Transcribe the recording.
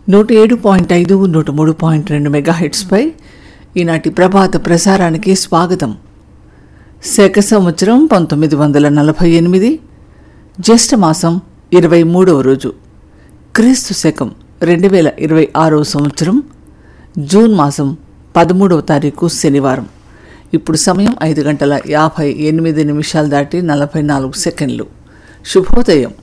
107.5 103.2 మెగాహెట్స్పై ఈనాటి ప్రభాత ప్రసారానికి స్వాగతం. శక సంవత్సరం 1948 జ్యేష్ఠమాసం 23వ రోజు, క్రీస్తు శకం 2026వ సంవత్సరం జూన్ మాసం 13వ తారీఖు శనివారం. ఇప్పుడు సమయం 5:58 దాటి 44 సెకండ్లు. శుభోదయం.